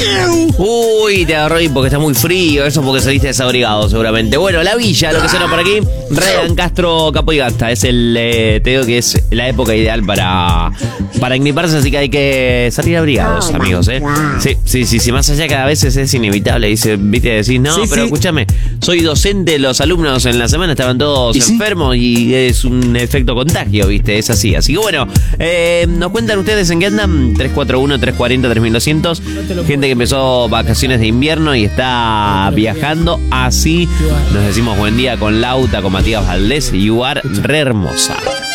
Uy, te agarró ahí porque está muy frío. Eso porque saliste desabrigado seguramente. Bueno, la villa, lo que suena por aquí. Ryan Castro, Capo y Gasta. Es te digo que es la época ideal para engriparse, así que hay que salir abrigados, amigos, ¿eh? Sí, más allá cada vez es inevitable. Viste, decís, no, Sí, pero sí. escúchame, soy docente, los alumnos en la semana estaban todos enfermos y es un efecto contagio, viste, es así. Así que bueno, nos cuentan ustedes en qué andan. 341-340-3200. Gente que empezó vacaciones de invierno y está viajando. Así nos decimos buen día con Lauta, con Matías Valdés. You are re hermosa.